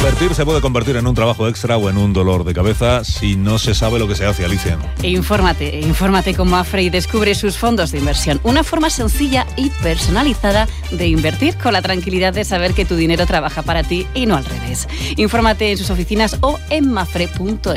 Invertir se puede convertir en un trabajo extra o en un dolor de cabeza si no se sabe lo que se hace, Alicia. Infórmate con Mapfre y descubre sus fondos de inversión. Una forma sencilla y personalizada de invertir con la tranquilidad de saber que tu dinero trabaja para ti y no al revés. Infórmate en sus oficinas o en mapfre.es.